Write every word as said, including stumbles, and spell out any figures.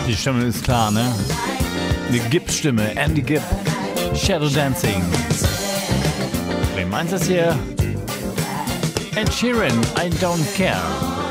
Die Stimme ist klar, ne? Die Gibb-Stimme, Andy Gibb, Shadow Dancing. Wem meint das hier? Ed Sheeran, I Don't Care.